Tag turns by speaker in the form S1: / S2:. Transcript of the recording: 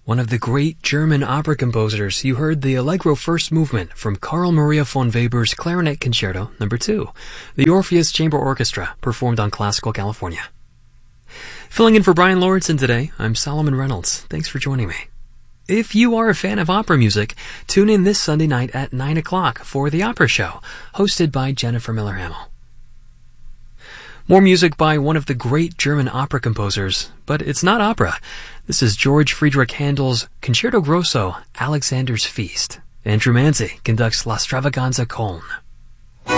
S1: One of the great German opera composers, you heard the Allegro First Movement from Carl Maria von Weber's Clarinet Concerto No. 2. The Orpheus Chamber Orchestra performed on Classical California. Filling in for Brian Lauritsen today, I'm Solomon Reynolds. Thanks for joining me. If you are a fan of opera music, tune in this Sunday night at 9 o'clock for The Opera Show, hosted by Jennifer Miller-Hamill. More music by one of the great German opera composers, but it's not opera. This is George Friedrich Handel's Concerto Grosso, Alexander's Feast. Andrew Manzi conducts La Stravaganza Köln.